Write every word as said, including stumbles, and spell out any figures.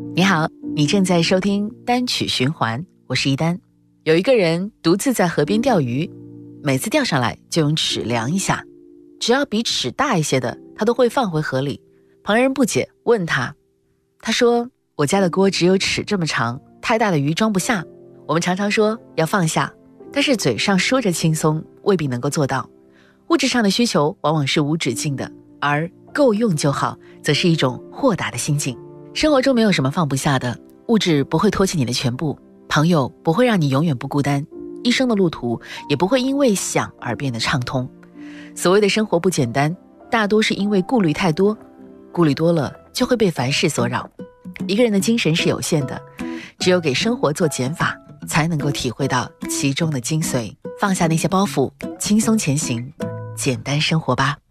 你好，你正在收听单曲循环，我是一丹。有一个人独自在河边钓鱼，每次钓上来就用尺量一下，只要比尺大一些的，他都会放回河里。旁人不解，问他，他说，我家的锅只有尺这么长，太大的鱼装不下。我们常常说要放下，但是嘴上说着轻松，未必能够做到。物质上的需求往往是无止境的，而够用就好，则是一种豁达的心境。生活中没有什么放不下的，物质不会拖起你的全部，朋友不会让你永远不孤单，一生的路途也不会因为想而变得畅通。所谓的生活不简单，大多是因为顾虑太多，顾虑多了就会被凡事所扰。一个人的精神是有限的，只有给生活做减法，才能够体会到其中的精髓。放下那些包袱，轻松前行，简单生活吧。